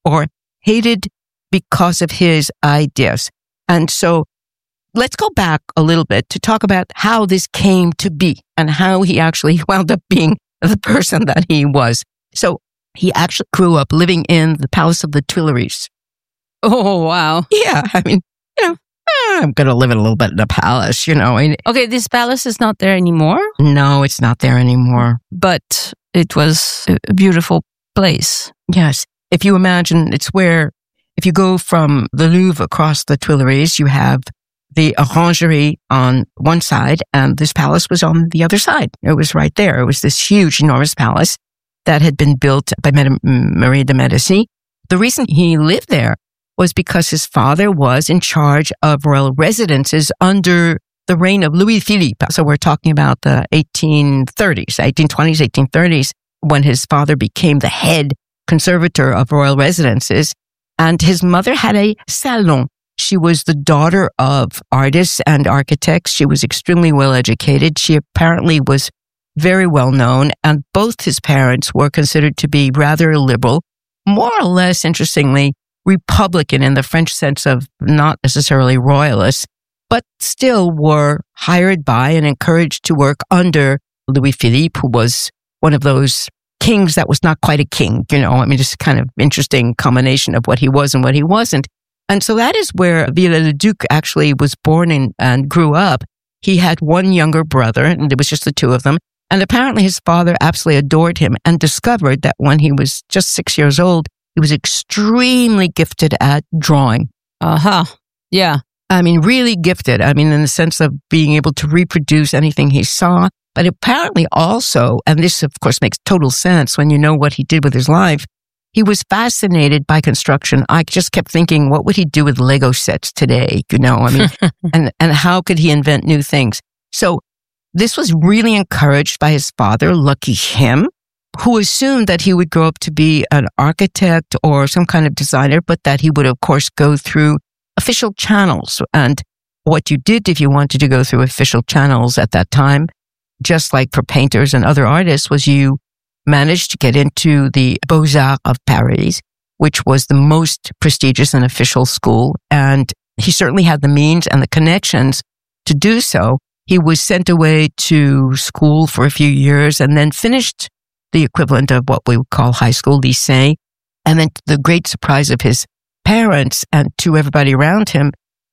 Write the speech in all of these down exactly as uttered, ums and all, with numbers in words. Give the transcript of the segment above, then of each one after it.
or hated because of his ideas. And so let's go back a little bit to talk about how this came to be and how he actually wound up being the person that he was. So he actually grew up living in the Palace of the Tuileries. Oh, wow. Yeah, I mean, you know, I'm going to live in a little bit in a palace, you know. And okay, this palace is not there anymore? No, it's not there anymore. But it was a beautiful place. Yes. If you imagine, it's where, if you go from the Louvre across the Tuileries, you have the Orangerie on one side, and this palace was on the other side. It was right there. It was this huge, enormous palace that had been built by Madame Marie de Medici. The reason he lived there was because his father was in charge of royal residences under the reign of Louis Philippe. So we're talking about the eighteen thirties, eighteen twenties, eighteen thirties, when his father became the head conservator of royal residences. And his mother had a salon. She was the daughter of artists and architects. She was extremely well educated. She apparently was very well known, and both his parents were considered to be rather liberal, more or less, interestingly, Republican in the French sense of not necessarily royalists, but still were hired by and encouraged to work under Louis Philippe, who was one of those kings that was not quite a king, you know, I mean, just kind of interesting combination of what he was and what he wasn't. And so that is where Viollet-le-Duc actually was born in and grew up. He had one younger brother, and it was just the two of them. And apparently his father absolutely adored him and discovered that when he was just six years old, he was extremely gifted at drawing. Uh-huh. Yeah. I mean, really gifted. I mean, in the sense of being able to reproduce anything he saw. But apparently also, and this of course makes total sense when you know what he did with his life, he was fascinated by construction. I just kept thinking, what would he do with Lego sets today? You know, I mean, and, and how could he invent new things? So this was really encouraged by his father, lucky him, who assumed that he would grow up to be an architect or some kind of designer, but that he would, of course, go through official channels. And what you did if you wanted to go through official channels at that time, just like for painters and other artists, was you managed to get into the Beaux-Arts of Paris, which was the most prestigious and official school. And he certainly had the means and the connections to do so. He was sent away to school for a few years and then finished the equivalent of what we would call high school, lycée. And then to the great surprise of his parents and to everybody around him,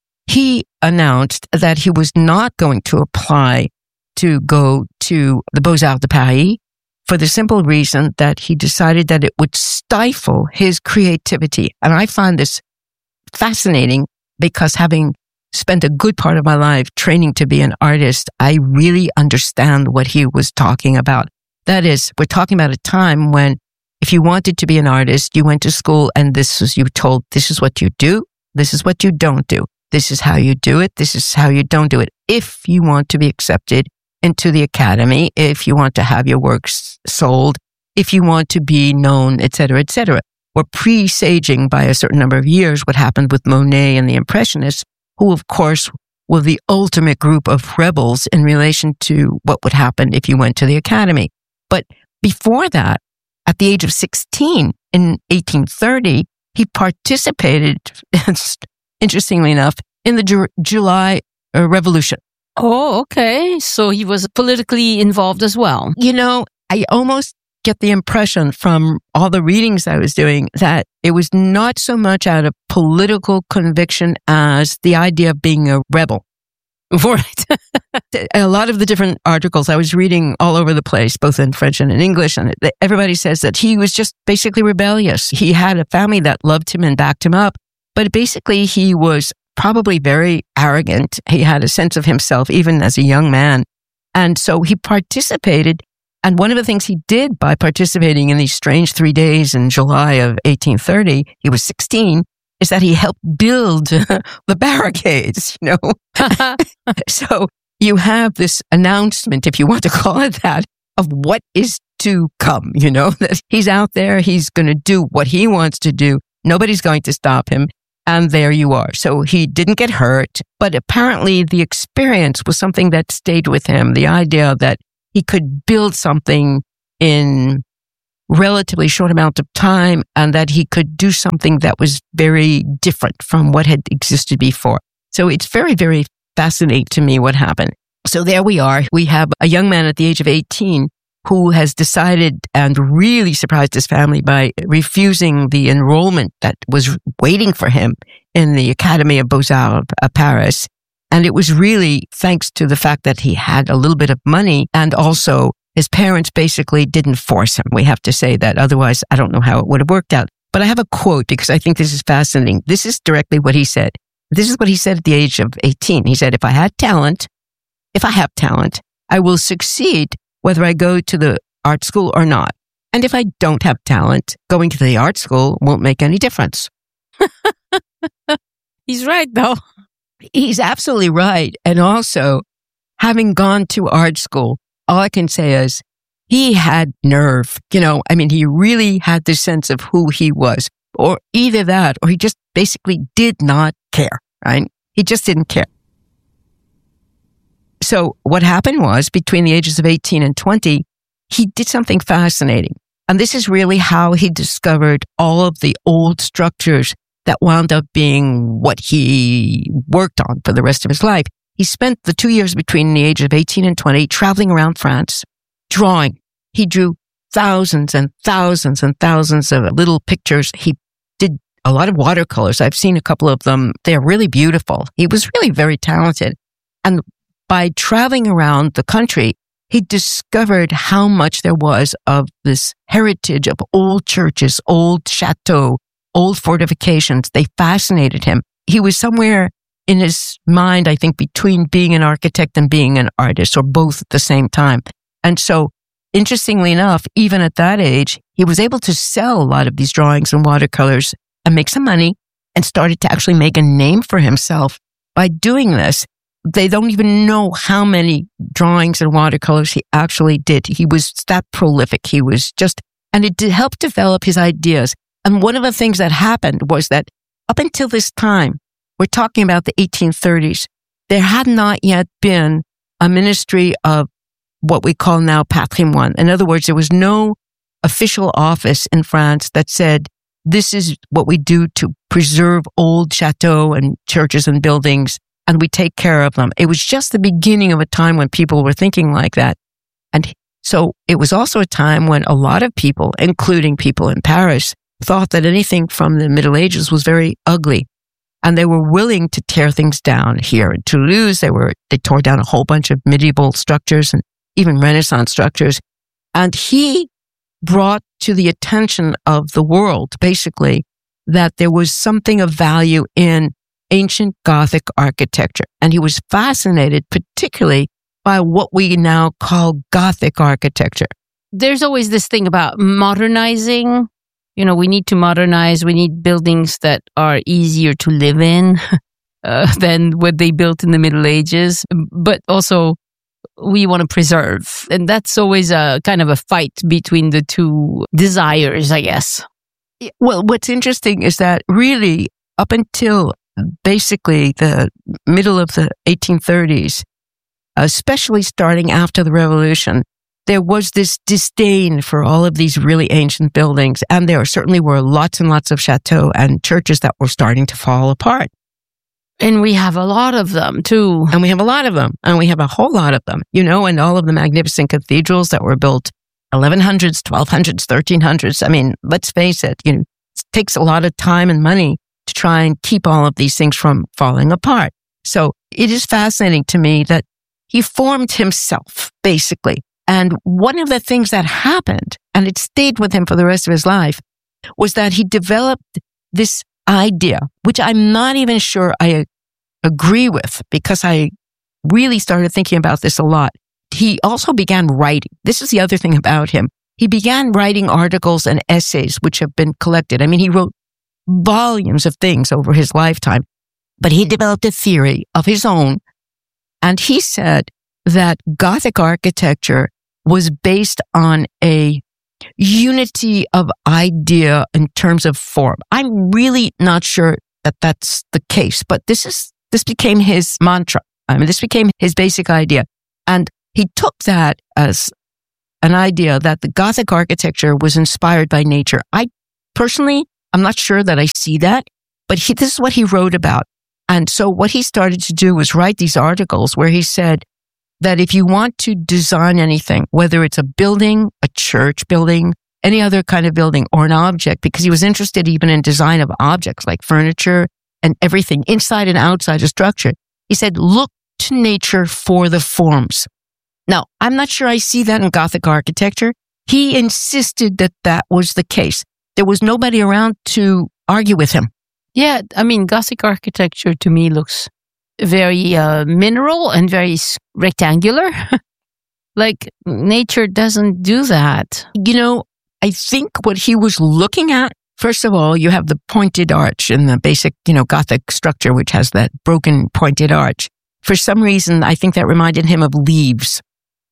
he announced that he was not going to apply to go to the Beaux-Arts de Paris for the simple reason that he decided that it would stifle his creativity. And I find this fascinating because having spent a good part of my life training to be an artist, I really understand what he was talking about. That is, we're talking about a time when if you wanted to be an artist, you went to school and this was, you were told, this is what you do, this is what you don't do, this is how you do it, this is how you don't do it. If you want to be accepted into the academy, if you want to have your works sold, if you want to be known, et cetera, et cetera. We're presaging by a certain number of years what happened with Monet and the Impressionists, who of course were the ultimate group of rebels in relation to what would happen if you went to the academy. But before that, at the age of sixteen, in eighteen thirty, he participated, interestingly enough, in the Ju- July uh, Revolution. Oh, okay. So he was politically involved as well. You know, I almost get the impression from all the readings I was doing that it was not so much out of political conviction as the idea of being a rebel. Right. A lot of the different articles I was reading all over the place, both in French and in English, and everybody says that he was just basically rebellious. He had a family that loved him and backed him up, but basically he was probably very arrogant. He had a sense of himself even as a young man. And so he participated. And one of the things he did by participating in these strange three days in July of eighteen thirty, he was sixteen, is that he helped build the barricades, you know. So you have this announcement, if you want to call it that, of what is to come, you know, that he's out there, he's going to do what he wants to do. Nobody's going to stop him. And there you are. So he didn't get hurt, but apparently the experience was something that stayed with him. The idea that he could build something in relatively short amount of time and that he could do something that was very different from what had existed before. So it's very, very fascinating to me what happened. So there we are. We have a young man at the age of eighteen who has decided and really surprised his family by refusing the enrollment that was waiting for him in the Academy of Beaux-Arts of Paris. And it was really thanks to the fact that he had a little bit of money, and also his parents basically didn't force him. We have to say that. Otherwise, I don't know how it would have worked out. But I have a quote because I think this is fascinating. This is directly what he said. This is what he said at the age of eighteen. He said, if I had talent, if I have talent, I will succeed whether I go to the art school or not. And if I don't have talent, going to the art school won't make any difference. He's right, though. He's absolutely right. And also, having gone to art school, all I can say is he had nerve. You know, I mean, he really had the sense of who he was, or either that, or he just basically did not care, right? He just didn't care. So what happened was, between the ages of eighteen and twenty, he did something fascinating. And this is really how he discovered all of the old structures that wound up being what he worked on for the rest of his life. He spent the two years between the ages of eighteen and twenty traveling around France, drawing. He drew thousands and thousands and thousands of little pictures. He did a lot of watercolors. I've seen a couple of them. They're really beautiful. He was really very talented. And by traveling around the country, he discovered how much there was of this heritage of old churches, old chateaux, old fortifications. They fascinated him. He was somewhere in his mind, I think, between being an architect and being an artist, or both at the same time. And so, interestingly enough, even at that age, he was able to sell a lot of these drawings and watercolors and make some money, and started to actually make a name for himself by doing this. They don't even know how many drawings and watercolors he actually did. He was that prolific. He was just, and it did help develop his ideas. And one of the things that happened was that up until this time, we're talking about the eighteen thirties, there had not yet been a ministry of what we call now patrimoine. In other words, there was no official office in France that said, this is what we do to preserve old chateaux and churches and buildings, and we take care of them. It was just the beginning of a time when people were thinking like that. And so it was also a time when a lot of people, including people in Paris, thought that anything from the Middle Ages was very ugly. And they were willing to tear things down. Here in Toulouse, they were, they tore down a whole bunch of medieval structures and even Renaissance structures. And he brought to the attention of the world, basically, that there was something of value in ancient Gothic architecture. And he was fascinated particularly by what we now call Gothic architecture. There's always this thing about modernizing. You know, we need to modernize. We need buildings that are easier to live in uh, than what they built in the Middle Ages. But also, we want to preserve. And that's always a kind of a fight between the two desires, I guess. Well, what's interesting is that really up until basically the middle of the eighteen thirties, especially starting after the Revolution, there was this disdain for all of these really ancient buildings. And there certainly were lots and lots of chateaux and churches that were starting to fall apart. And we have a lot of them, too. And we have a lot of them. And we have a whole lot of them, you know, and all of the magnificent cathedrals that were built eleven hundreds, twelve hundreds, thirteen hundreds. I mean, let's face it, you know, it takes a lot of time and money to try and keep all of these things from falling apart. So it is fascinating to me that he formed himself, basically. And one of the things that happened, and it stayed with him for the rest of his life, was that he developed this idea, which I'm not even sure I agree with, because I really started thinking about this a lot. He also began writing. This is the other thing about him. He began writing articles and essays, which have been collected. I mean, he wrote volumes of things over his lifetime, but he developed a theory of his own. And he said that Gothic architecture was based on a unity of idea in terms of form. I'm really not sure that that's the case, but this is, this became his mantra. I mean, this became his basic idea. And he took that as an idea that the Gothic architecture was inspired by nature. I personally, I'm not sure that I see that, but he, this is what he wrote about. And so what he started to do was write these articles where he said that if you want to design anything, whether it's a building, a church building, any other kind of building or an object, because he was interested even in design of objects like furniture and everything inside and outside a structure. He said, look to nature for the forms. Now, I'm not sure I see that in Gothic architecture. He insisted that that was the case. There was nobody around to argue with him. Yeah, I mean, Gothic architecture to me looks very uh, mineral and very rectangular. Like, nature doesn't do that. You know, I think what he was looking at, first of all, you have the pointed arch in the basic, you know, Gothic structure, which has that broken pointed arch. For some reason, I think that reminded him of leaves.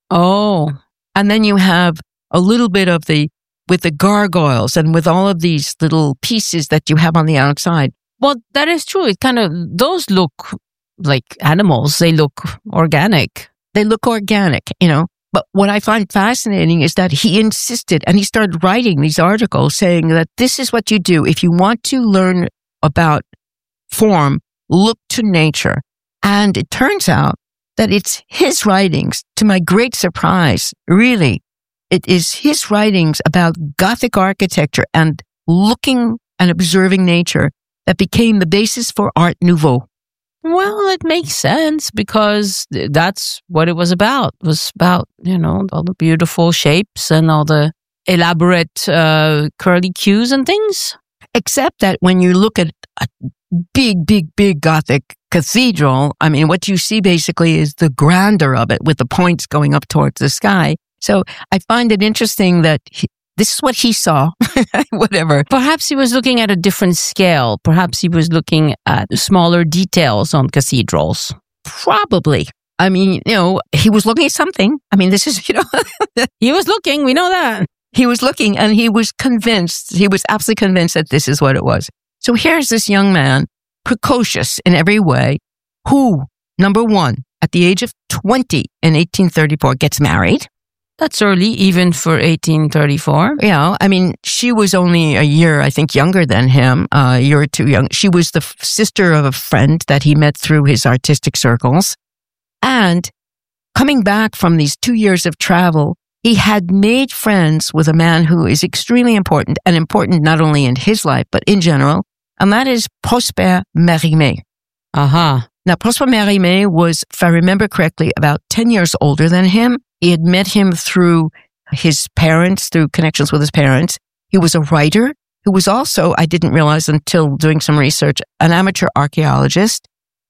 Oh. And then you have a little bit of the, with the gargoyles and with all of these little pieces that you have on the outside. Well, that is true. It kind of, those look like animals. They look organic. They look organic, you know. But what I find fascinating is that he insisted, and he started writing these articles saying that this is what you do. If you want to learn about form, look to nature. And it turns out that it's his writings, to my great surprise, really, it is his writings about Gothic architecture and looking and observing nature that became the basis for Art Nouveau. Well, it makes sense because that's what it was about. It was about, you know, all the beautiful shapes and all the elaborate uh, curly cues and things. Except that when you look at a big, big, big Gothic cathedral, I mean, what you see basically is the grandeur of it with the points going up towards the sky. So I find it interesting that he, this is what he saw, whatever. Perhaps he was looking at a different scale. Perhaps he was looking at smaller details on cathedrals. Probably. I mean, you know, he was looking at something. I mean, this is, you know. He was looking, we know that. He was looking and he was convinced, he was absolutely convinced that this is what it was. So here's this young man, precocious in every way, who, number one, at the age of twenty in eighteen thirty-four, gets married. That's early, even for eighteen thirty-four. You know, I mean, she was only a year, I think, younger than him, uh, a year or two young. She was the f- sister of a friend that he met through his artistic circles. And coming back from these two years of travel, he had made friends with a man who is extremely important, and important not only in his life, but in general, and that is Prosper Mérimée. Uh-huh. Now, Prosper Mérimée was, if I remember correctly, about ten years older than him. He had met him through his parents, through connections with his parents. He was a writer who was also, I didn't realize until doing some research, an amateur archaeologist.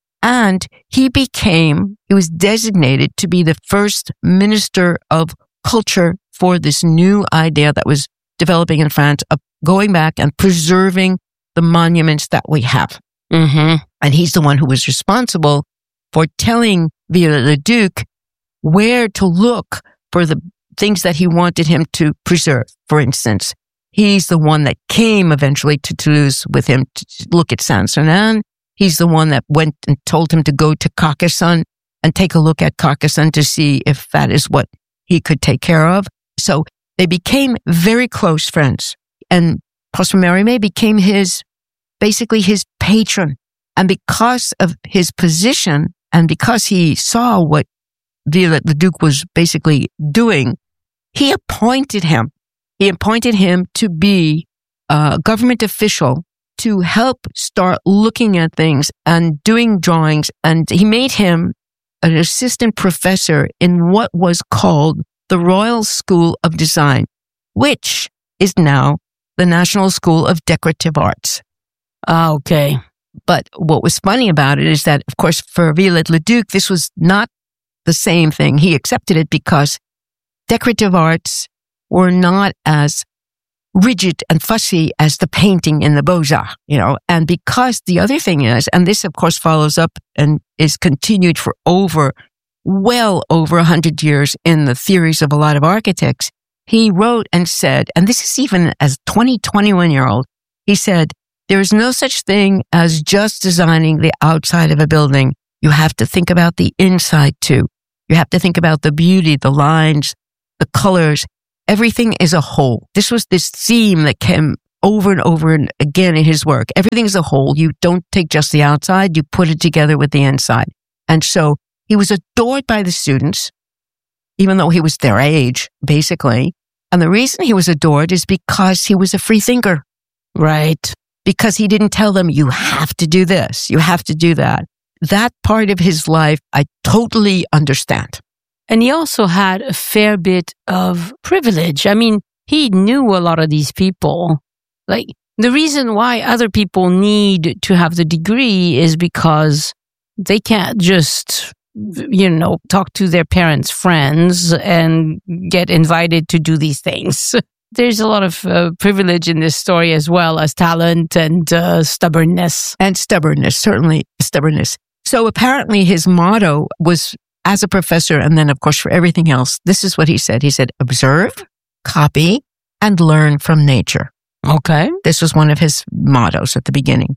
And he became, he was designated to be the first minister of culture for this new idea that was developing in France of going back and preserving the monuments that we have. Mm-hmm. And he's the one who was responsible for telling Viollet-le-Duc where to look for the things that he wanted him to preserve. For instance, he's the one that came eventually to Toulouse with him to look at Saint-Sernin. He's the one that went and told him to go to Carcassonne and take a look at Carcassonne to see if that is what he could take care of. So they became very close friends. And Prosper Mérimée became his, basically his patron. And because of his position and because he saw what Viollet-le-Duc was basically doing, he appointed him. He appointed him to be a government official to help start looking at things and doing drawings. And he made him an assistant professor in what was called the Royal School of Design, which is now the National School of Decorative Arts. Ah, okay. But what was funny about it is that, of course, for Viollet-le-Duc, this was not the same thing. He accepted it because decorative arts were not as rigid and fussy as the painting in the Beaux-Arts, you know, and because the other thing is, and this of course follows up and is continued for over, well over a hundred years in the theories of a lot of architects, he wrote and said, and this is even as twenty, twenty-one year old, he said, there is no such thing as just designing the outside of a building. You have to think about the inside too. You have to think about the beauty, the lines, the colors, everything is a whole. This was this theme that came over and over and again in his work. Everything is a whole. You don't take just the outside, you put it together with the inside. And so he was adored by the students, even though he was their age, basically. And the reason he was adored is because he was a free thinker. Right. Because he didn't tell them, you have to do this, you have to do that. That part of his life, I totally understand. And he also had a fair bit of privilege. I mean, he knew a lot of these people. Like, the reason why other people need to have the degree is because they can't just, you know, talk to their parents' friends and get invited to do these things. There's a lot of uh, privilege in this story as well as talent and uh, stubbornness. And stubbornness, certainly stubbornness. So apparently his motto was, as a professor, and then of course for everything else, this is what he said. He said, observe, copy, and learn from nature. Okay. This was one of his mottos at the beginning.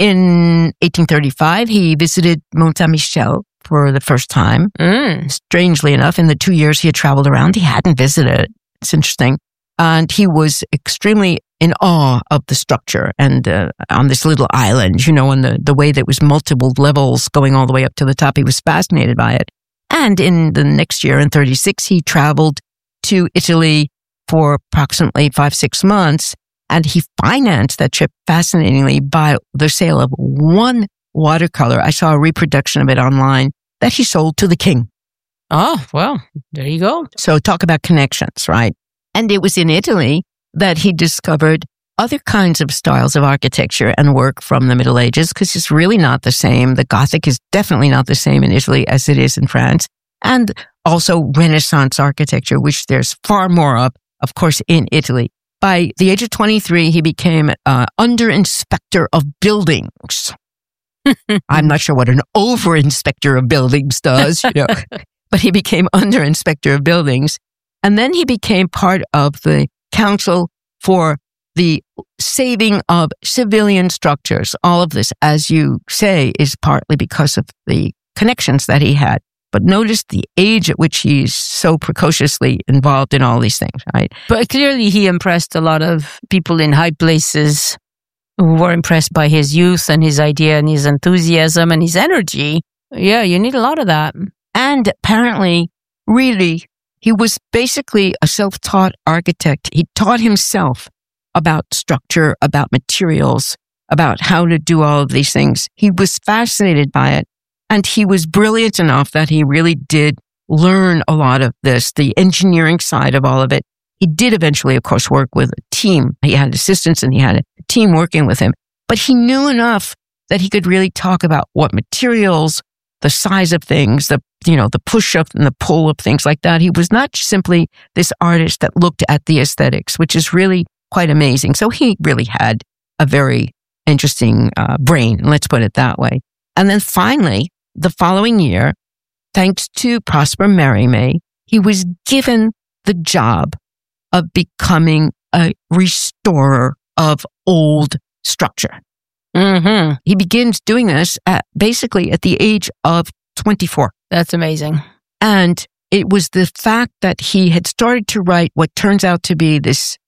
In eighteen thirty-five, he visited Mont Saint-Michel for the first time. Mm. Strangely enough, in the two years he had traveled around, he hadn't visited it. It's interesting. And he was extremely in awe of the structure and uh, on this little island, you know, and the, the way that it was multiple levels going all the way up to the top. He was fascinated by it. And in the next year, in thirty-six, he traveled to Italy for approximately five, six months. And he financed that trip, fascinatingly, by the sale of one watercolor. I saw a reproduction of it online that he sold to the king. Oh, well, there you go. So talk about connections, right? And it was in Italy that he discovered other kinds of styles of architecture and work from the Middle Ages, because it's really not the same. The Gothic is definitely not the same in Italy as it is in France. And also Renaissance architecture, which there's far more of, of course, in Italy. By the age of twenty-three, he became uh, under-inspector of buildings. I'm not sure what an over-inspector of buildings does, you know, but he became under-inspector of buildings. And then he became part of the council for the saving of civilian structures. All of this, as you say, is partly because of the connections that he had. But notice the age at which he's so precociously involved in all these things, right? But clearly he impressed a lot of people in high places who were impressed by his youth and his idea and his enthusiasm and his energy. Yeah, you need a lot of that. And apparently, really, he was basically a self-taught architect. He taught himself about structure, about materials, about how to do all of these things. He was fascinated by it. And he was brilliant enough that he really did learn a lot of this, the engineering side of all of it. He did eventually, of course, work with a team. He had assistants and he had a team working with him. But he knew enough that he could really talk about what materials, the size of things, the, you know, the push-up and the pull-up, things like that. He was not simply this artist that looked at the aesthetics, which is really quite amazing. So he really had a very interesting uh, brain, let's put it that way. And then finally, the following year, thanks to Prosper Mérimée, he was given the job of becoming a restorer of old structure. Mm-hmm. He begins doing this at basically at the age of twenty-four. That's amazing. And it was the fact that he had started to write what turns out to be this,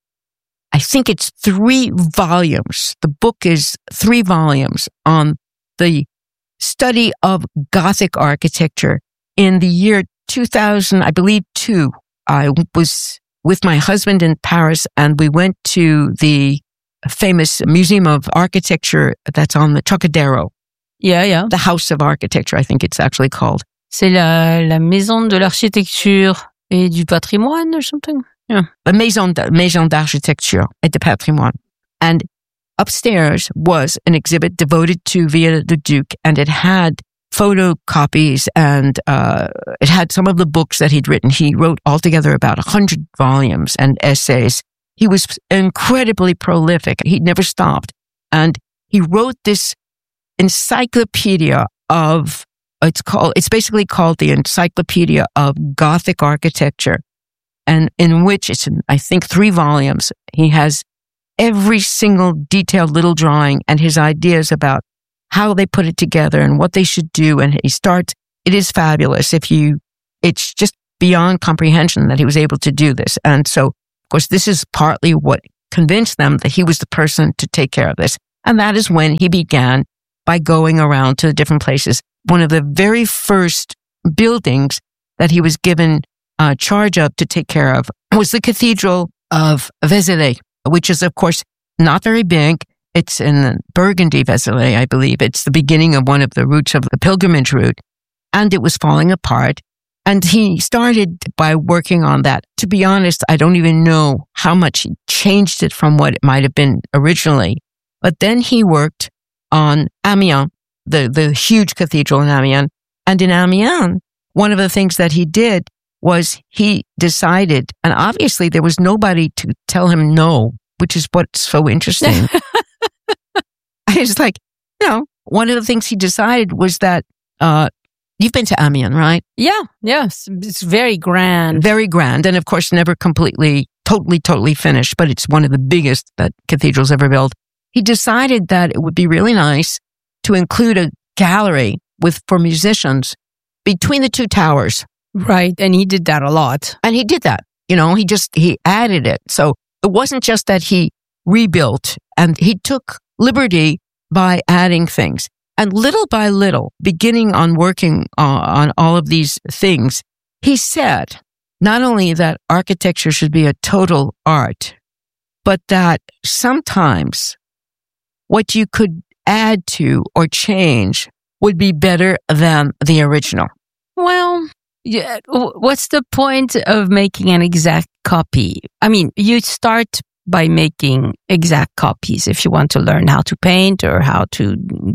I think it's three volumes. The book is three volumes on the study of Gothic architecture. In the year two thousand, I believe two, I was with my husband in Paris and we went to the famous Museum of Architecture that's on the Trocadero. Yeah, yeah. The House of Architecture, I think it's actually called. C'est la, la Maison de l'Architecture et du Patrimoine or something? Yeah. The Maison, Maison d'Architecture et de Patrimoine. And upstairs was an exhibit devoted to Viollet-le-Duc, and it had photocopies and uh, it had some of the books that he'd written. He wrote altogether about a hundred volumes and essays. He was incredibly prolific. He never stopped. And he wrote this encyclopedia of, it's called, it's basically called the Encyclopedia of Gothic Architecture, and in which it's, in, I think, three volumes. He has every single detailed little drawing and his ideas about how they put it together and what they should do. And he starts, it is fabulous. If you, it's just beyond comprehension that he was able to do this. And so, of course, this is partly what convinced them that he was the person to take care of this. And that is when he began by going around to the different places. One of the very first buildings that he was given uh, charge of to take care of was the Cathedral of Vézelay, which is, of course, not very big. It's in Burgundy, Vézelay, I believe. It's the beginning of one of the routes of the pilgrimage route. And it was falling apart. And he started by working on that. To be honest, I don't even know how much he changed it from what it might have been originally. But then he worked on Amiens, the, the huge cathedral in Amiens. And in Amiens, one of the things that he did was he decided, and obviously there was nobody to tell him no, which is what's so interesting. It's like, you know, one of the things he decided was that, uh, you've been to Amiens, right? Yeah, yes. It's very grand. Very grand. And of course, never completely, totally, totally finished, but it's one of the biggest that cathedrals ever built. He decided that it would be really nice to include a gallery with, for musicians between the two towers. Right. And he did that a lot. And he did that. You know, he just, he added it. So it wasn't just that he rebuilt, and he took liberty by adding things. And little by little, beginning on working uh, on all of these things, he said not only that architecture should be a total art, but that sometimes what you could add to or change would be better than the original. Well, yeah, what's the point of making an exact copy? I mean, you start by making exact copies if you want to learn how to paint or how to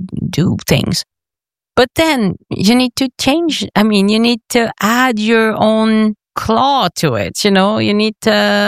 do things. But then you need to change. I mean, you need to add your own claw to it. You know, you need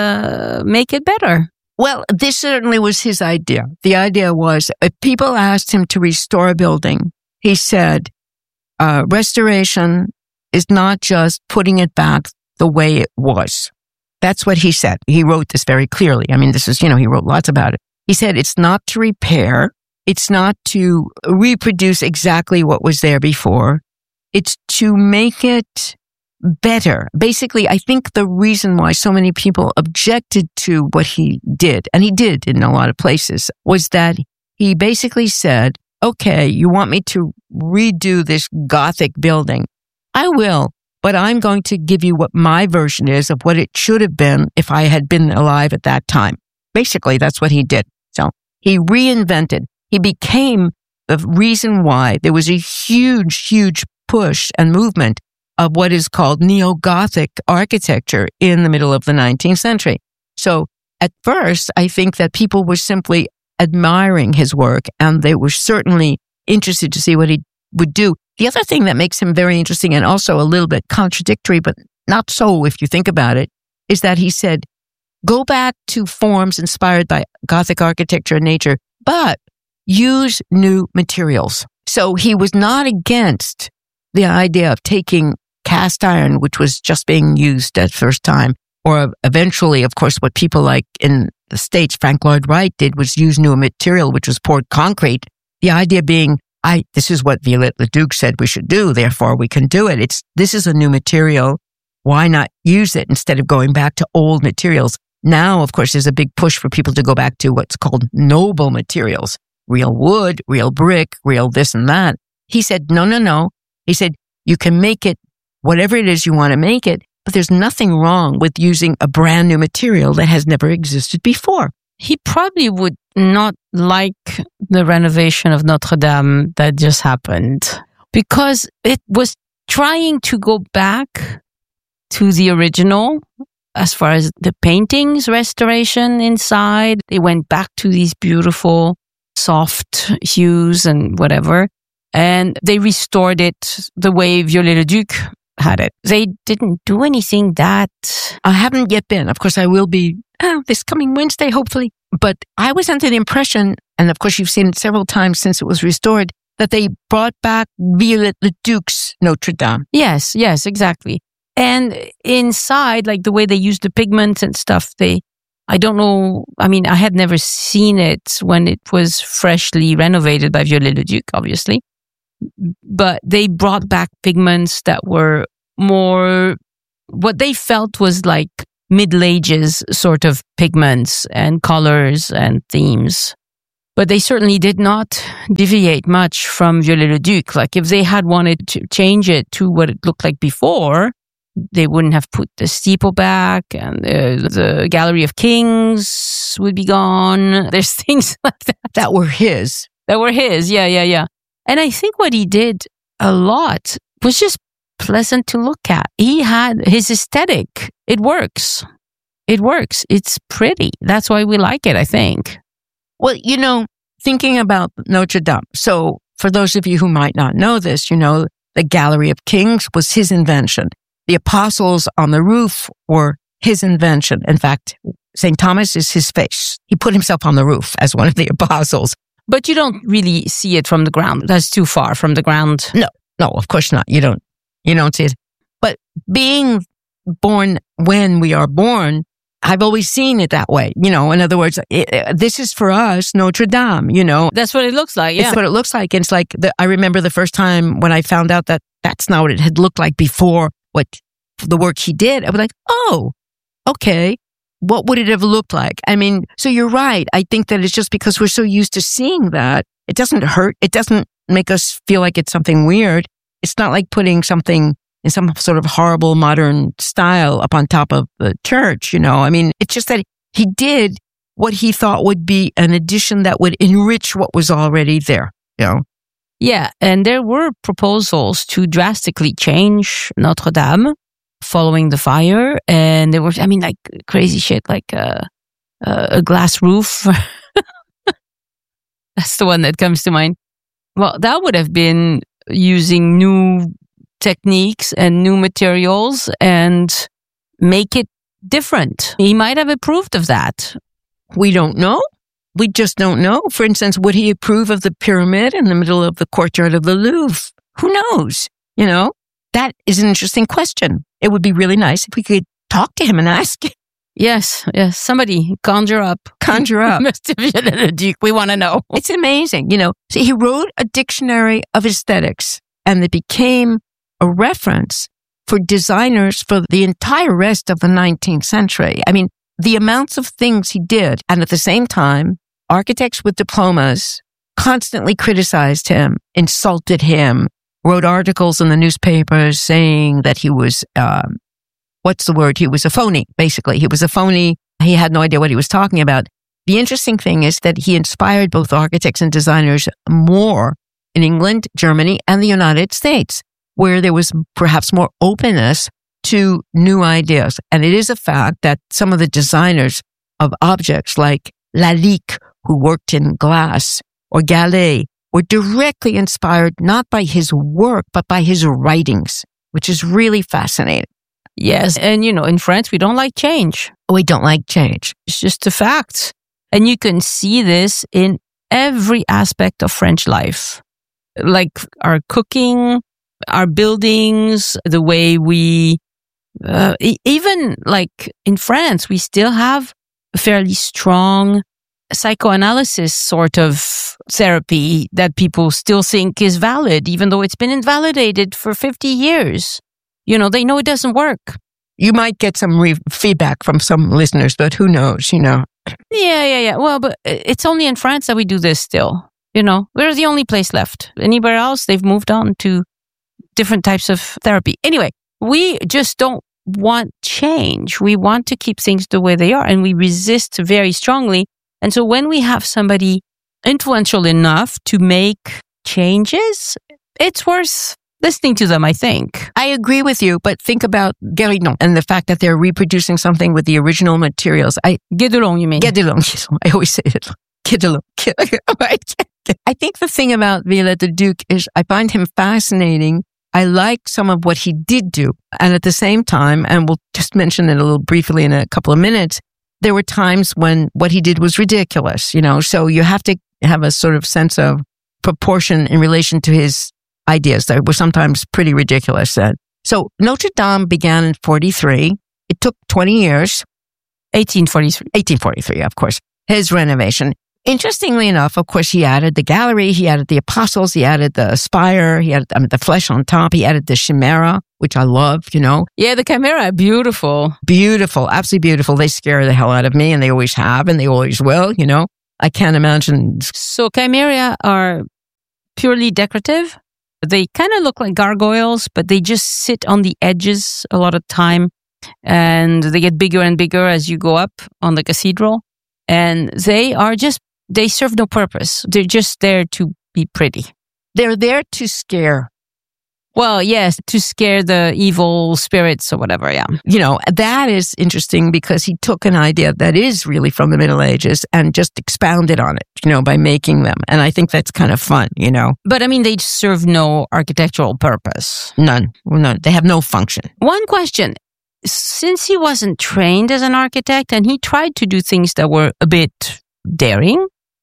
to make it better. Well, this certainly was his idea. The idea was if people asked him to restore a building, he said, uh, restoration is not just putting it back the way it was. That's what he said. He wrote this very clearly. I mean, this is, you know, he wrote lots about it. He said it's not to repair. It's not to reproduce exactly what was there before. It's to make it better. Basically, I think the reason why so many people objected to what he did, and he did in a lot of places, was that he basically said, okay, you want me to redo this Gothic building? I will. But I'm going to give you what my version is of what it should have been if I had been alive at that time. Basically, that's what he did. So he reinvented. He became the reason why there was a huge, huge push and movement of what is called neo-Gothic architecture in the middle of the nineteenth century. So at first, I think that people were simply admiring his work, and they were certainly interested to see what he would do. The other thing that makes him very interesting and also a little bit contradictory, but not so if you think about it, is that he said, go back to forms inspired by Gothic architecture and nature, but use new materials. So he was not against the idea of taking cast iron, which was just being used at first time, or eventually, of course, what people like in the States, Frank Lloyd Wright did was use new material, which was poured concrete. The idea being, I, this is what Viollet-le-Duc said we should do, therefore we can do it. It's, this is a new material. Why not use it instead of going back to old materials? Now, of course, there's a big push for people to go back to what's called noble materials. Real wood, real brick, real this and that. He said, no, no, no. He said, you can make it whatever it is you want to make it, but there's nothing wrong with using a brand new material that has never existed before. He probably would not like the renovation of Notre Dame that just happened because it was trying to go back to the original as far as the paintings restoration inside. They went back to these beautiful soft hues and whatever, and they restored it the way Viollet-le-Duc had it. They didn't do anything that... I haven't yet been. Of course, I will be oh, this coming Wednesday, hopefully. But I was under the impression, and of course you've seen it several times since it was restored, that they brought back Viollet-le-Duc's Notre Dame. Yes, yes, exactly. And inside, like the way they used the pigments and stuff, they, I don't know, I mean, I had never seen it when it was freshly renovated by Viollet-le-Duc, obviously. But they brought back pigments that were more what they felt was like Middle Ages sort of pigments and colors and themes. But they certainly did not deviate much from Viollet-le-Duc. Like if they had wanted to change it to what it looked like before, they wouldn't have put the steeple back, and the, the Gallery of Kings would be gone. There's things like that. That were his. That were his, yeah, yeah, yeah. And I think what he did a lot was just pleasant to look at. He had his aesthetic. It works. It works. It's pretty. That's why we like it, I think. Well, you know, thinking about Notre Dame. So for those of you who might not know this, you know, the Gallery of Kings was his invention. The apostles on the roof were his invention. In fact, Saint Thomas is his face. He put himself on the roof as one of the apostles. But you don't really see it from the ground. That's too far from the ground. No, no, of course not. You don't, you don't see it. But being born when we are born, I've always seen it that way. You know, in other words, it, this is for us, Notre Dame, you know. That's what it looks like, yeah. It's what it looks like. And it's like, the, I remember the first time when I found out that that's not what it had looked like before what the work he did. I was like, oh, okay. What would it have looked like? I mean, so you're right. I think that it's just because we're so used to seeing that, it doesn't hurt. It doesn't make us feel like it's something weird. It's not like putting something in some sort of horrible modern style up on top of the church, you know. I mean, it's just that he did what he thought would be an addition that would enrich what was already there, you know. Yeah, and there were proposals to drastically change Notre Dame following the fire, and there were, I mean, like crazy shit, like uh, uh, a glass roof. That's the one that comes to mind. Well, that would have been using new techniques and new materials and make it different. He might have approved of that. We don't know. We just don't know. For instance, would he approve of the pyramid in the middle of the courtyard of the Louvre? Who knows? You know, that is an interesting question. It would be really nice if we could talk to him and ask him. Yes, yes. Somebody conjure up. Conjure up. Mister Viollet-le-Duc, we want to know. It's amazing. You know, see, he wrote a dictionary of aesthetics, and it became a reference for designers for the entire rest of the nineteenth century. I mean, the amounts of things he did, and at the same time, architects with diplomas constantly criticized him, insulted him, wrote articles in the newspapers saying that he was, um, what's the word? He was a phony, basically. He was a phony. He had no idea what he was talking about. The interesting thing is that he inspired both architects and designers more in England, Germany, and the United States, where there was perhaps more openness to new ideas. And it is a fact that some of the designers of objects like Lalique, who worked in glass, or Gallet, were directly inspired not by his work, but by his writings, which is really fascinating. Yes. And, you know, in France, we don't like change. We don't like change. It's just a fact. And you can see this in every aspect of French life, like our cooking, our buildings, the way we, uh, even like in France, we still have a fairly strong psychoanalysis sort of therapy that people still think is valid, even though it's been invalidated for fifty years. You know, they know it doesn't work. You might get some re- feedback from some listeners, but who knows, you know. Yeah, yeah, yeah. Well, but it's only in France that we do this still. You know, we're the only place left. Anywhere else, they've moved on to different types of therapy. Anyway, we just don't want change. We want to keep things the way they are, and we resist very strongly. And so when we have somebody influential enough to make changes, it's worth listening to them, I think. I agree with you, but think about Guéridon and the fact that they're reproducing something with the original materials. I Guédelon, you mean? Guédelon. I always say it. Guédelon. I think the thing about Viollet-le-Duc is I find him fascinating. I like some of what he did do. And at the same time, and we'll just mention it a little briefly in a couple of minutes, there were times when what he did was ridiculous, you know, so you have to have a sort of sense of proportion in relation to his ideas that were sometimes pretty ridiculous. So Notre Dame began in forty-three. It took twenty years. eighteen forty-three. eighteen forty-three, of course. His renovation. interestingly enough, of course, he added the gallery, he added the apostles, he added the spire, he added I mean, the flesh on top, he added the chimera, which I love, you know. Yeah, the chimera, beautiful. Beautiful, absolutely beautiful. They scare the hell out of me, and they always have, and they always will, you know. I can't imagine. So chimera are purely decorative. They kind of look like gargoyles, but they just sit on the edges a lot of time, and they get bigger and bigger as you go up on the cathedral. And they are just, they serve no purpose. They're just there to be pretty. They're there to scare. Well, yes, to scare the evil spirits or whatever, yeah. You know, that is interesting because he took an idea that is really from the Middle Ages and just expounded on it, you know, by making them. And I think that's kind of fun, you know. But I mean, they serve no architectural purpose. None. None. They have no function. One question. Since he wasn't trained as an architect and he tried to do things that were a bit daring,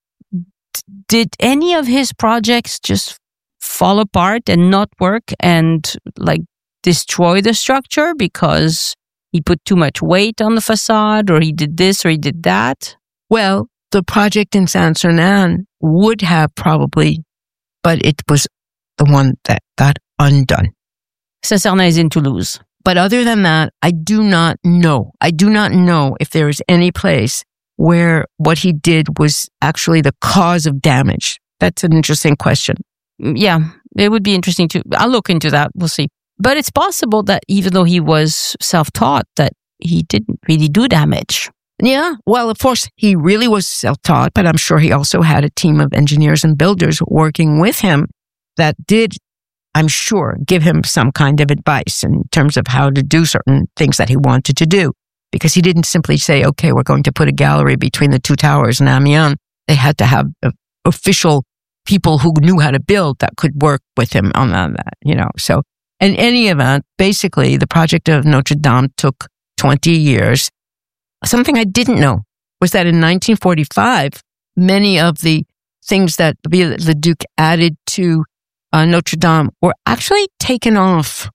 did any of his projects just fall apart and not work and like destroy the structure because he put too much weight on the facade, or he did this or he did that? Well, the project in Saint-Sernin would have probably, but it was the one that got undone. Saint-Sernin is in Toulouse. But other than that, I do not know. I do not know if there is any place where what he did was actually the cause of damage. That's an interesting question. Yeah, it would be interesting to, I'll look into that. We'll see. But it's possible that even though he was self-taught, that he didn't really do damage. Yeah, well, of course, he really was self-taught, but I'm sure he also had a team of engineers and builders working with him that did, I'm sure, give him some kind of advice in terms of how to do certain things that he wanted to do. Because he didn't simply say, okay, we're going to put a gallery between the two towers in Amiens. They had to have uh, official people who knew how to build that could work with him on that, you know. So in any event, basically, the project of Notre Dame took twenty years. Something I didn't know was that in nineteen forty-five, many of the things that the Duke added to uh, Notre Dame were actually taken off.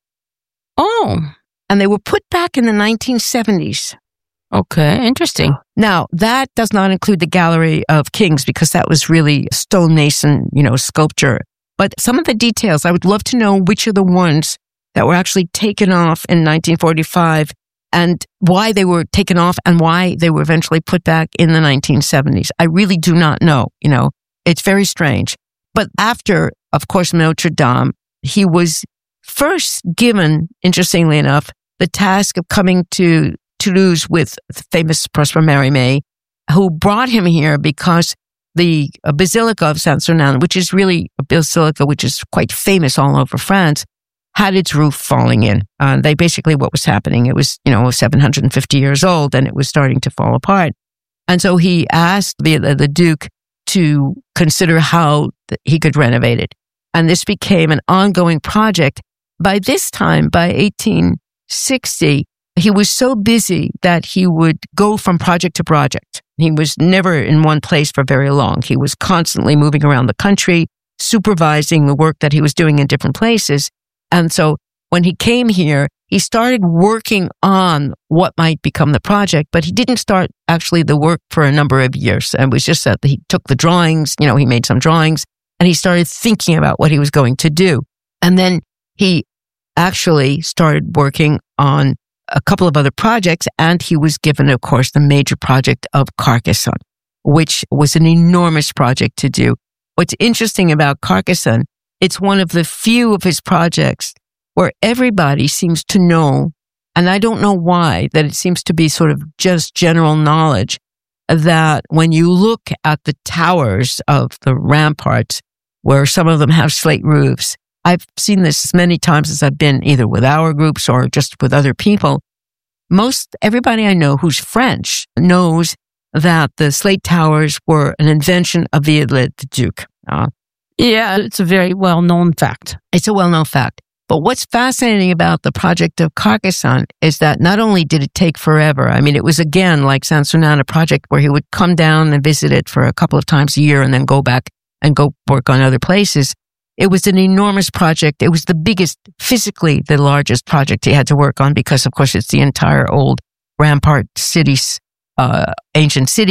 Oh. And they were put back in the nineteen seventies. Okay, interesting. Now, that does not include the Gallery of Kings because that was really stonemason, you know, sculpture. But some of the details, I would love to know which are the ones that were actually taken off in nineteen forty-five and why they were taken off and why they were eventually put back in the nineteen seventies. I really do not know, you know, it's very strange. But after, of course, Notre Dame, he was first given, interestingly enough, the task of coming to Toulouse with the famous Prosper Mérimée, who brought him here because the Basilica of Saint-Sernin, which is really a basilica which is quite famous all over France, had its roof falling in. Uh, they basically, what was happening, it was, you know, seven hundred fifty years old and it was starting to fall apart. And so he asked the, the Duke to consider how he could renovate it. And this became an ongoing project. By this time, by eighteen sixty, he was so busy that he would go from project to project. He was never in one place for very long. He was constantly moving around the country, supervising the work that he was doing in different places. And so when he came here, he started working on what might become the project, but he didn't start actually the work for a number of years. And it was just that he took the drawings, you know, he made some drawings and he started thinking about what he was going to do. And then he actually started working on a couple of other projects, and he was given, of course, the major project of Carcassonne, which was an enormous project to do. What's interesting about Carcassonne, it's one of the few of his projects where everybody seems to know, and I don't know why, that it seems to be sort of just general knowledge, that when you look at the towers of the ramparts, where some of them have slate roofs, I've seen this many times as I've been either with our groups or just with other people. Most everybody I know who's French knows that the slate towers were an invention of Viollet the Duke. Uh, yeah, it's a very well-known fact. It's a well-known fact. But what's fascinating about the project of Carcassonne is that not only did it take forever, I mean, it was again like Saint-Sernin, a project where he would come down and visit it for a couple of times a year and then go back and go work on other places. It was an enormous project. It was the biggest, physically the largest project he had to work on because, of course, it's the entire old Rampart city's uh, ancient city.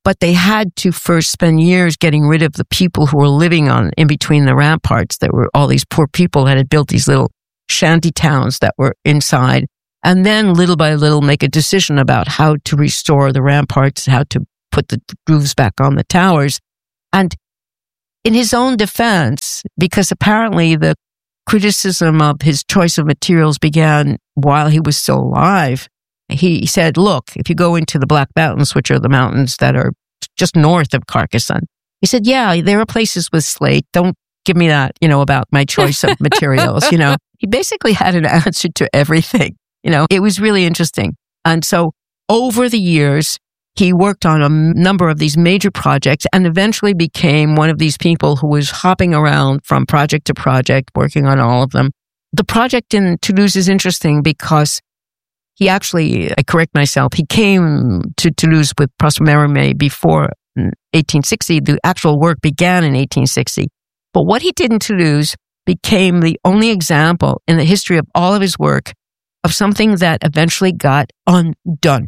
but they had to first spend years getting rid of the people who were living on in between the ramparts. There were all these poor people that had built these little shanty towns that were inside, and then little by little make a decision about how to restore the ramparts, how to put the roofs back on the towers. And in his own defense, because apparently the criticism of his choice of materials began while he was still alive, he said, look, if you go into the Black Mountains, which are the mountains that are just north of Carcassonne, he said, yeah, there are places with slate. Don't give me that, you know, about my choice of materials. You know, he basically had an answer to everything. You know, it was really interesting. And so over the years, he worked on a number of these major projects and eventually became one of these people who was hopping around from project to project, working on all of them. The project in Toulouse is interesting because he actually, I correct myself, he came to Toulouse with Prosper Mérimée before eighteen sixty. The actual work began in eighteen sixty. But what he did in Toulouse became the only example in the history of all of his work of something that eventually got undone.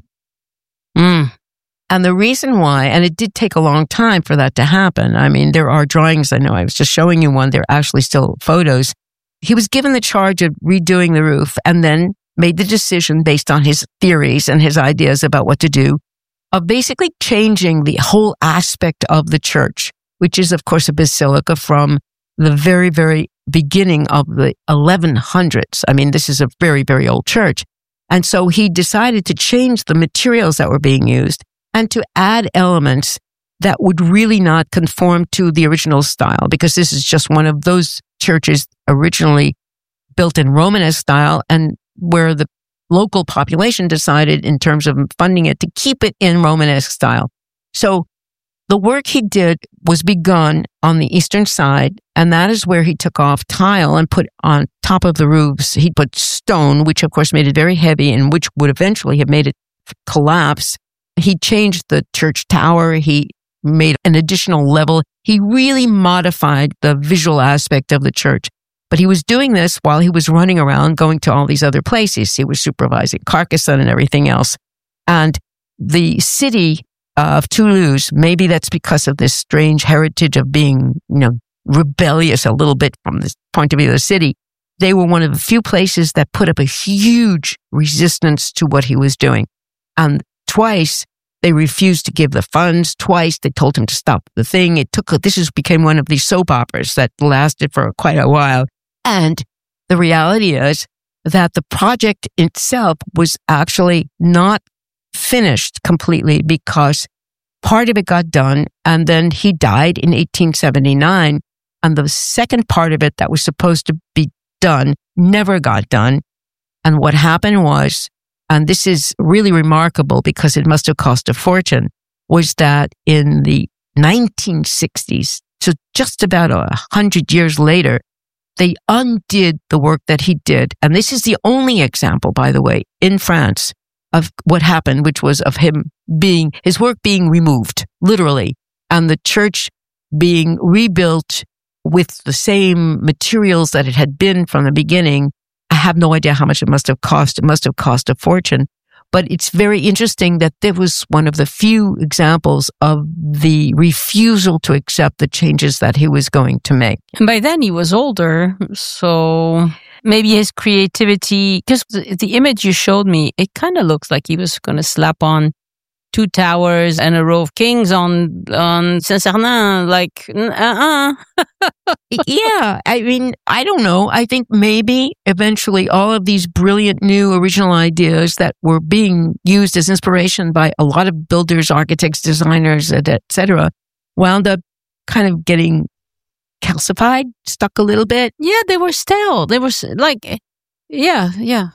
Mm. And the reason why, and it did take a long time for that to happen. I mean, there are drawings. I know I was just showing you one. They're actually still photos. He was given the charge of redoing the roof and then made the decision based on his theories and his ideas about what to do of basically changing the whole aspect of the church, which is, of course, a basilica from the very, very beginning of the eleven hundreds. I mean, this is a very, very old church. And so he decided to change the materials that were being used and to add elements that would really not conform to the original style, because this is just one of those churches originally built in Romanesque style and where the local population decided in terms of funding it to keep it in Romanesque style. So the work he did was begun on the eastern side, and that is where he took off tile and put on top of the roofs. He put stone, which of course made it very heavy and which would eventually have made it collapse. He changed the church tower. He made an additional level. He really modified the visual aspect of the church. But he was doing this while he was running around going to all these other places. He was supervising Carcassonne and everything else. And the city of Toulouse, maybe that's because of this strange heritage of being, you know, rebellious a little bit from the point of view of the city. They were one of the few places that put up a huge resistance to what he was doing. And twice they refused to give the funds. Twice they told him to stop the thing. It took, this is, became one of these soap operas that lasted for quite a while. And the reality is that the project itself was actually not finished completely because part of it got done and then he died in eighteen seventy-nine. And the second part of it that was supposed to be done never got done. And what happened was, and this is really remarkable because it must have cost a fortune, was that in the nineteen sixties, so just about a hundred years later, they undid the work that he did. And this is the only example, by the way, in France of what happened, which was of him being, his work being removed, literally, and the church being rebuilt with the same materials that it had been from the beginning. I have no idea how much it must have cost. It must have cost a fortune. But it's very interesting that there was one of the few examples of the refusal to accept the changes that he was going to make. And by then he was older, so maybe his creativity, because the, the image you showed me, it kind of looks like he was going to slap on two towers and a row of kings on on Saint-Sernin, like, uh-uh. Yeah, I mean, I don't know. I think maybe eventually all of these brilliant new original ideas that were being used as inspiration by a lot of builders, architects, designers, et cetera, wound up kind of getting calcified, stuck a little bit. Yeah, they were stale. They were like, yeah, yeah.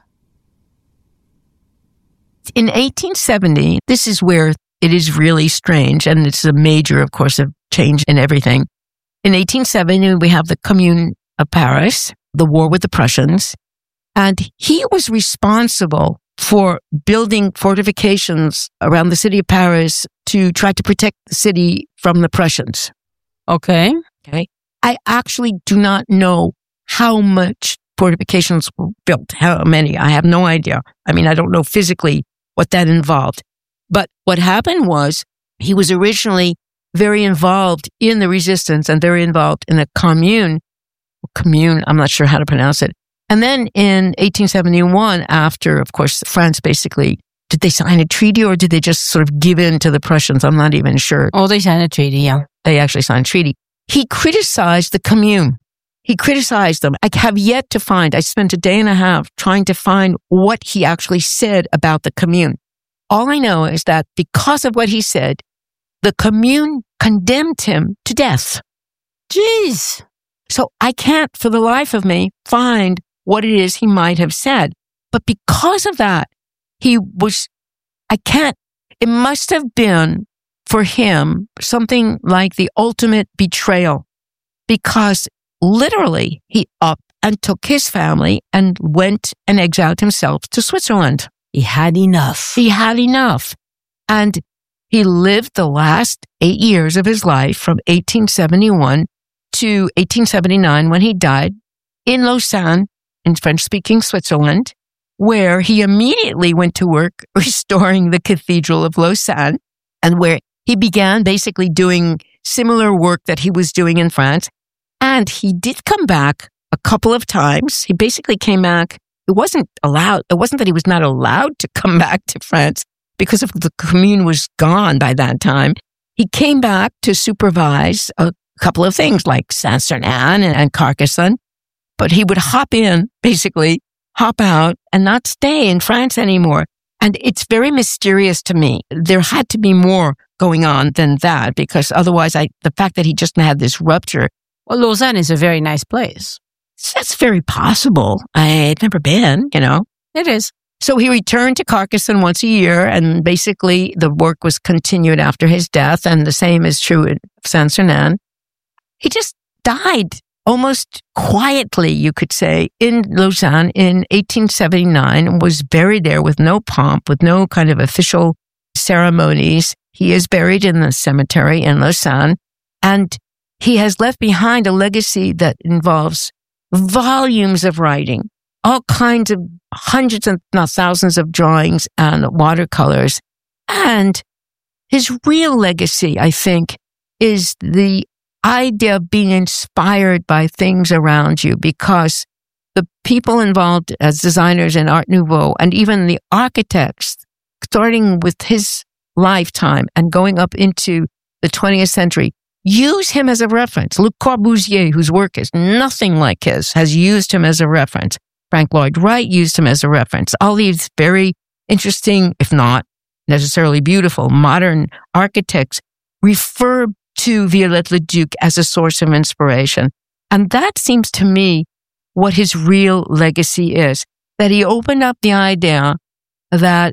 In eighteen seventy, this is where it is really strange, and it's a major, of course, of change in everything. In eighteen seventy, we have the Commune of Paris, the war with the Prussians, and he was responsible for building fortifications around the city of Paris to try to protect the city from the Prussians. Okay. Okay. I actually do not know how much fortifications were built, how many. I have no idea. I mean, I don't know physically what that involved. But what happened was He was originally very involved in the resistance and very involved in the commune. Commune, I'm not sure how to pronounce it. And then in eighteen seventy-one, after, of course, France basically, did they sign a treaty or did they just sort of give in to the Prussians? I'm not even sure. Oh, they signed a treaty, yeah. They actually signed a treaty. He criticized the commune. He criticized them. I have yet to find, I spent a day and a half trying to find what he actually said about the commune. All I know is that because of what he said, the commune condemned him to death. Jeez. So I can't, for the life of me, find what it is he might have said. But because of that, he was, I can't, it must have been for him something like the ultimate betrayal. Because literally, he up and took his family and went and exiled himself to Switzerland. He had enough. He had enough. And he lived the last eight years of his life from eighteen seventy-one to eighteen seventy-nine when he died in Lausanne, in French-speaking Switzerland, where he immediately went to work restoring the Cathedral of Lausanne and where he began basically doing similar work that he was doing in France. And he did come back a couple of times. He basically came back. It wasn't allowed. It wasn't that he was not allowed to come back to France because of the commune was gone by that time. He came back to supervise a couple of things like Saint-Sernin and, and Carcassonne, but he would hop in, basically hop out and not stay in France anymore. And it's very mysterious to me. There had to be more going on than that because otherwise I, the fact that he just had this rupture. Well, Lausanne is a very nice place. That's very possible. I'd never been, you know. It is. So he returned to Carcassonne once a year, and basically the work was continued after his death, and the same is true in Saint-Sernin. He just died almost quietly, you could say, in Lausanne in eighteen seventy-nine, and was buried there with no pomp, with no kind of official ceremonies. He is buried in the cemetery in Lausanne, and he has left behind a legacy that involves volumes of writing, all kinds of hundreds and not thousands of drawings and watercolors. And his real legacy, I think, is the idea of being inspired by things around you, because the people involved as designers in Art Nouveau and even the architects, starting with his lifetime and going up into the twentieth century, use him as a reference. Le Corbusier, whose work is nothing like his, has used him as a reference. Frank Lloyd Wright used him as a reference. All these very interesting, if not necessarily beautiful, modern architects refer to Viollet-le-Duc as a source of inspiration. And that seems to me what his real legacy is, that he opened up the idea that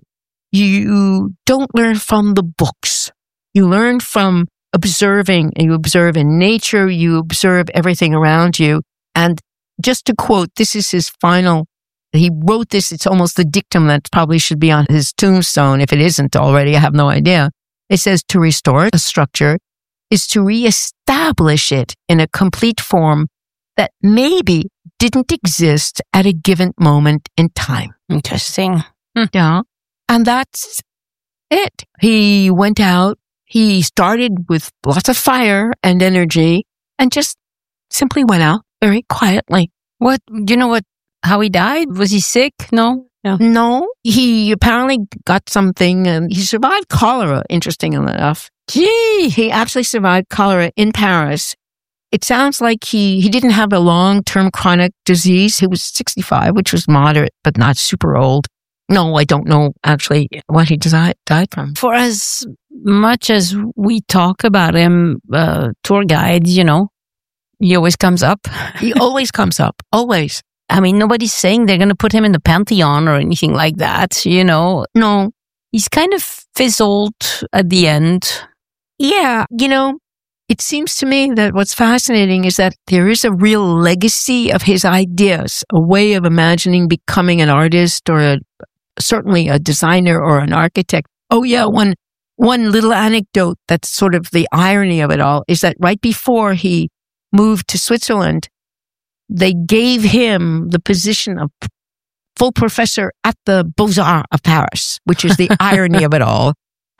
you don't learn from the books. You learn from observing, and you observe in nature, you observe everything around you. And just to quote, this is his final, he wrote this, it's almost the dictum that probably should be on his tombstone. If it isn't already, I have no idea. It says, to restore a structure is to reestablish it in a complete form that maybe didn't exist at a given moment in time. Interesting. Hmm. Yeah. And that's it. He went out. He started with lots of fire and energy and just simply went out very quietly. What, do you know what, how he died? Was he sick? No? No. No. He apparently got something and he survived cholera, interestingly enough. Gee. He actually survived cholera in Paris. It sounds like he, he didn't have a long-term chronic disease. He was sixty-five, which was moderate, but not super old. No, I don't know actually what he died, died from. For as much as we talk about him, uh, tour guide, you know, he always comes up. He always comes up. Always. I mean, nobody's saying they're going to put him in the Pantheon or anything like that, you know. No. He's kind of fizzled at the end. Yeah, you know, it seems to me that what's fascinating is that there is a real legacy of his ideas, a way of imagining becoming an artist or a, certainly a designer or an architect. Oh yeah, one, one little anecdote that's sort of the irony of it all is that right before he moved to Switzerland, they gave him the position of full professor at the Beaux-Arts of Paris, which is the irony of it all.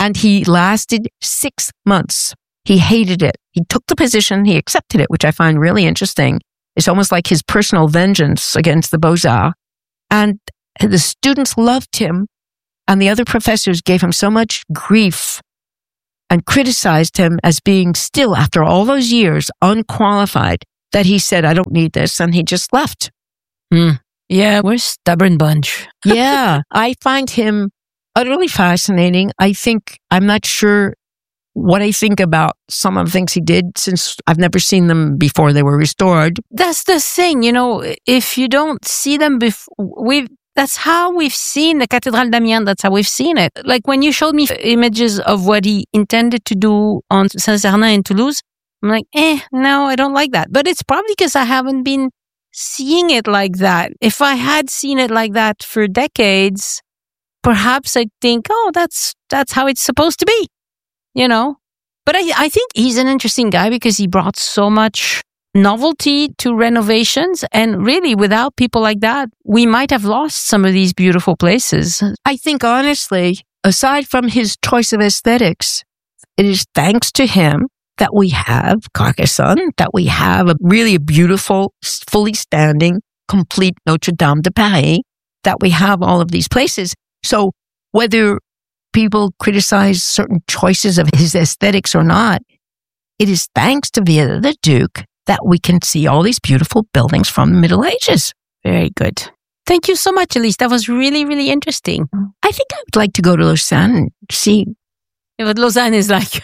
And he lasted six months. He hated it. He took the position, he accepted it, which I find really interesting. It's almost like his personal vengeance against the Beaux-Arts. And the students loved him, and the other professors gave him so much grief and criticized him as being still, after all those years, unqualified, that he said, I don't need this, and he just left. Mm. Yeah, we're a stubborn bunch. Yeah, I find him utterly fascinating. I think, I'm not sure what I think about some of the things he did, since I've never seen them before they were restored. That's the thing, you know, if you don't see them before, we've, that's how we've seen the Cathédrale d'Amiens. That's how we've seen it. Like when you showed me images of what he intended to do on Saint-Sernin in Toulouse, I'm like, eh, no, I don't like that. But it's probably because I haven't been seeing it like that. If I had seen it like that for decades, perhaps I'd think, oh, that's, that's how it's supposed to be, you know? But I, I think he's an interesting guy because he brought so much novelty to renovations. And really, without people like that, we might have lost some of these beautiful places. I think, honestly, aside from his choice of aesthetics, it is thanks to him that we have Carcassonne, that we have a really beautiful, fully standing, complete Notre Dame de Paris, that we have all of these places. So whether people criticize certain choices of his aesthetics or not, it is thanks to Viollet-le-Duc that we can see all these beautiful buildings from the Middle Ages. Very good. Thank you so much, Elise. That was really, really interesting. I think I would like to go to Lausanne and see. Yeah, what Lausanne is like.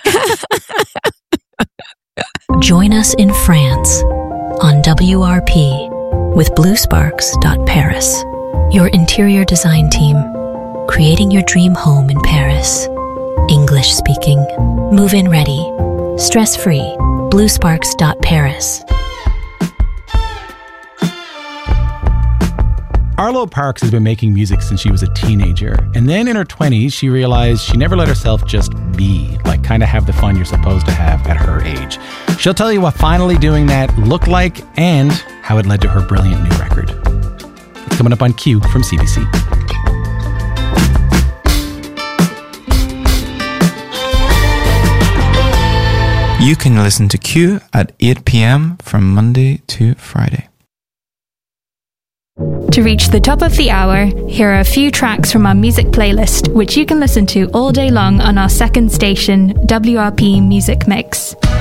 Join us in France on W R P with blue sparks dot paris. Your interior design team, creating your dream home in Paris. English speaking, move-in ready, stress-free, blue sparks dot paris. Arlo Parks has been making music since she was a teenager. And then in her twenties, she realized she never let herself just be, like kind of have the fun you're supposed to have at her age. She'll tell you what finally doing that looked like and how it led to her brilliant new record. It's coming up on Q from C B C. You can listen to Q at eight p.m. from Monday to Friday. To reach the top of the hour, here are a few tracks from our music playlist, which you can listen to all day long on our second station, W R P Music Mix.